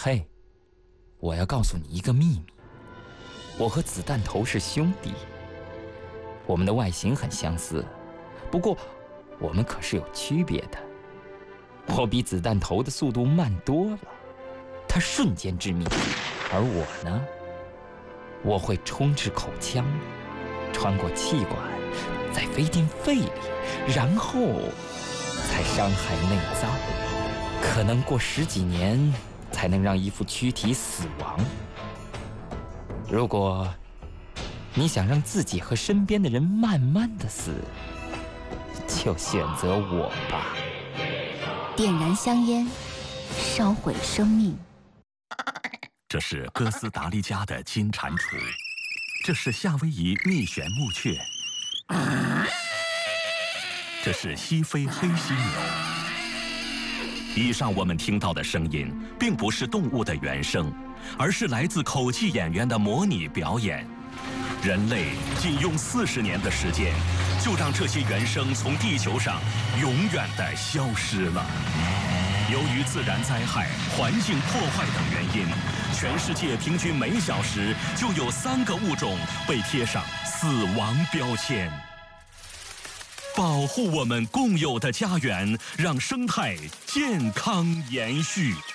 嘿，我要告诉你一个秘密，我和子弹头是兄弟，我们的外形很相似，不过我们可是有区别的。我比子弹头的速度慢多了，它瞬间致命，而我呢，我会冲至口腔，穿过气管，再飞进肺里，然后才伤害内脏，可能过10几年才能让一副躯体死亡。如果你想让自己和身边的人慢慢的死，就选择我吧。 点燃香烟，烧毁生命。 这是哥斯达黎加的金蟾蜍，这是夏威夷蜜旋木雀，这是西非黑犀牛。以上我们听到的声音，并不是动物的原声，而是来自口技演员的模拟表演。人类仅用40年的时间，就让这些原声从地球上永远地消失了。由于自然灾害、环境破坏等原因，全世界平均每小时就有3个物种被贴上死亡标签。保护我们共有的家园，让生态健康延续。